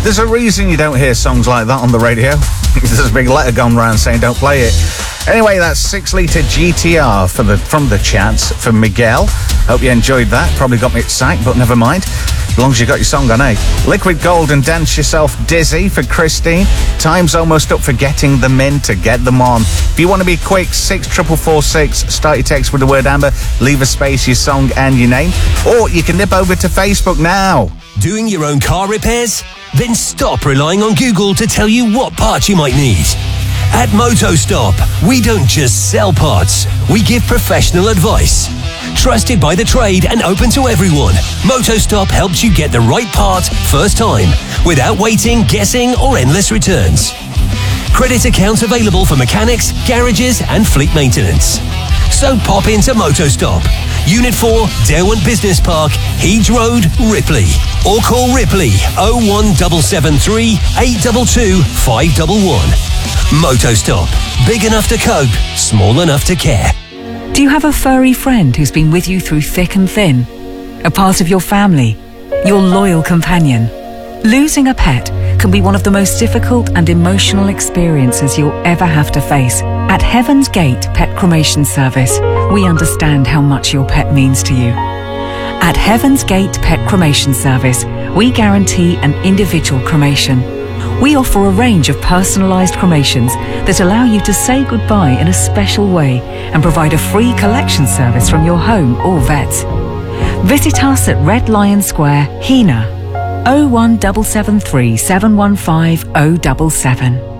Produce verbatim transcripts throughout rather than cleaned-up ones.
There's a reason you don't hear songs like that on the radio. There's a big letter gone round saying don't play it. Anyway, that's six litre G T R for the, from the chats for Miguel. Hope you enjoyed that. Probably got me excited, but never mind. As long as you got your song on, eh? Liquid Gold and Dance Yourself Dizzy for Christine. Time's almost up for getting them in to get them on. If you want to be quick, six triple four six. Start your text with the word Amber. Leave a space, your song and your name. Or you can nip over to Facebook now. Doing your own car repairs? Then stop relying on Google to tell you what parts you might need. At Motostop, we don't just sell parts, we give professional advice. Trusted by the trade and open to everyone, Motostop helps you get the right part first time, without waiting, guessing or endless returns. Credit accounts available for mechanics, garages and fleet maintenance. So pop into Motostop, Unit four, Derwent Business Park, Heeds Road, Ripley. Or call Ripley oh one seven seven three, eight two two, five one one. Motostop. Big enough to cope, small enough to care. Do you have a furry friend who's been with you through thick and thin? A part of your family? Your loyal companion? Losing a pet can be one of the most difficult and emotional experiences you'll ever have to face. At Heaven's Gate Pet Cremation Service, we understand how much your pet means to you. At Heaven's Gate Pet Cremation Service, we guarantee an individual cremation. We offer a range of personalised cremations that allow you to say goodbye in a special way and provide a free collection service from your home or vets. Visit us at Red Lion Square, Hina, oh one seven seven three, seven one five oh seven seven.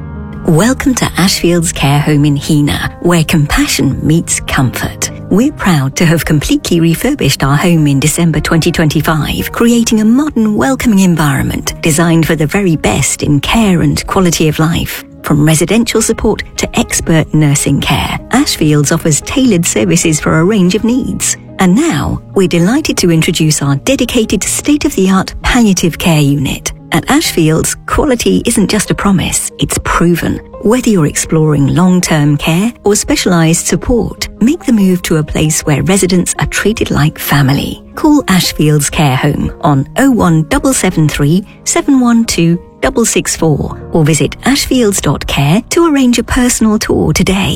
Welcome to Ashfield's Care Home in Hina, where compassion meets comfort. We're proud to have completely refurbished our home in December twenty twenty-five, creating a modern, welcoming environment designed for the very best in care and quality of life. From residential support to expert nursing care, Ashfields offers tailored services for a range of needs. And now, we're delighted to introduce our dedicated state-of-the-art palliative care unit. At Ashfields, quality isn't just a promise, it's proven. Whether you're exploring long-term care or specialised support, make the move to a place where residents are treated like family. Call Ashfields Care Home on oh one seven seven three, seven one two, six six four or visit ashfields dot care to arrange a personal tour today.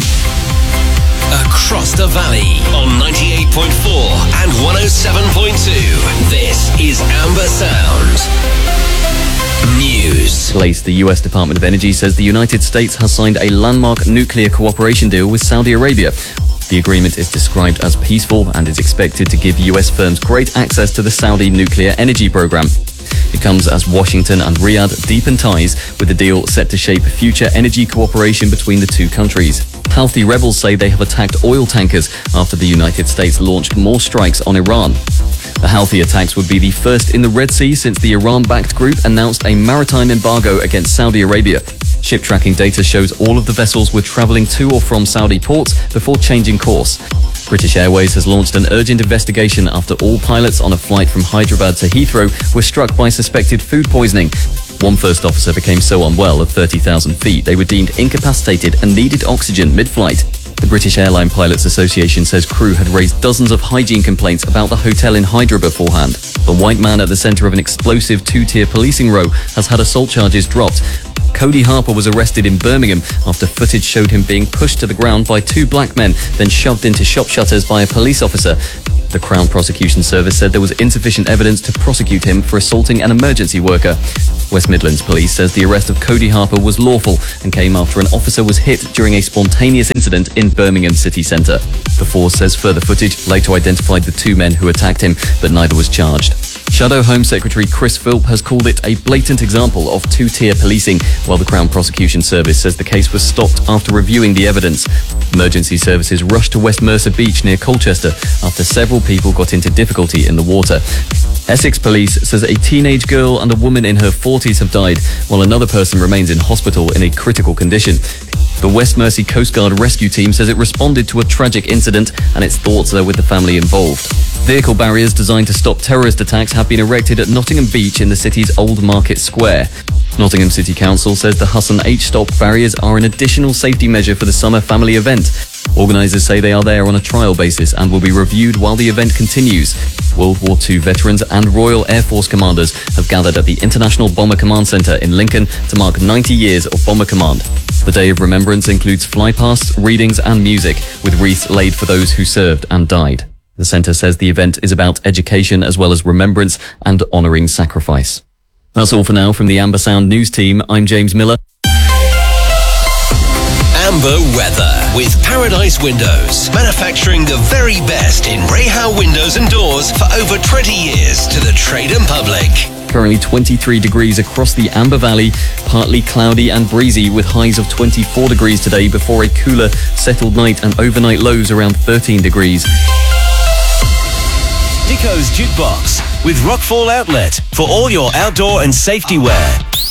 Across the valley on ninety-eight point four and one oh seven point two. This is Amber Sound. News. Place. The U S Department of Energy says the United States has signed a landmark nuclear cooperation deal with Saudi Arabia. The agreement is described as peaceful and is expected to give U S firms great access to the Saudi nuclear energy program. It comes as Washington and Riyadh deepen ties, with the deal set to shape future energy cooperation between the two countries. Houthi rebels say they have attacked oil tankers after the United States launched more strikes on Iran. The Houthi attacks would be the first in the Red Sea since the Iran-backed group announced a maritime embargo against Saudi Arabia. Ship tracking data shows all of the vessels were travelling to or from Saudi ports before changing course. British Airways has launched an urgent investigation after all pilots on a flight from Hyderabad to Heathrow were struck by suspected food poisoning. One first officer became so unwell at thirty thousand feet they were deemed incapacitated and needed oxygen mid-flight. The British Airline Pilots Association says crew had raised dozens of hygiene complaints about the hotel in Hydra beforehand. The white man at the centre of an explosive two-tier policing row has had assault charges dropped. Cody Harper was arrested in Birmingham after footage showed him being pushed to the ground by two black men, then shoved into shop shutters by a police officer. The Crown Prosecution Service said there was insufficient evidence to prosecute him for assaulting an emergency worker. West Midlands Police says the arrest of Cody Harper was lawful and came after an officer was hit during a spontaneous incident in Birmingham city centre. The force says further footage later identified the two men who attacked him, but neither was charged. Shadow Home Secretary Chris Philp has called it a blatant example of two-tier policing, while the Crown Prosecution Service says the case was stopped after reviewing the evidence. Emergency services rushed to West Mercer Beach near Colchester after several people got into difficulty in the water. Essex Police says a teenage girl and a woman in her forties have died, while another person remains in hospital in a critical condition. The West Mersey Coast Guard rescue team says it responded to a tragic incident and its thoughts are with the family involved. Vehicle barriers designed to stop terrorist attacks have been erected at Nottingham Beach in the city's Old Market Square. Nottingham City Council says the Husson H-stop barriers are an additional safety measure for the summer family event. Organisers say they are there on a trial basis and will be reviewed while the event continues. World War Two veterans and Royal Air Force commanders have gathered at the International Bomber Command Centre in Lincoln to mark ninety years of Bomber Command. The Day of Remembrance includes flypasts, readings and music, with wreaths laid for those who served and died. The centre says the event is about education as well as remembrance and honouring sacrifice. That's all for now from the Amber Sound News team. I'm James Miller. Amber Weather with Paradise Windows, manufacturing the very best in Rayhow windows and doors for over twenty years to the trade and public. Currently twenty-three degrees across the Amber Valley, partly cloudy and breezy with highs of twenty-four degrees today before a cooler, settled night and overnight lows around thirteen degrees. Dico's Jukebox with Rockfall Outlet for all your outdoor and safety wear.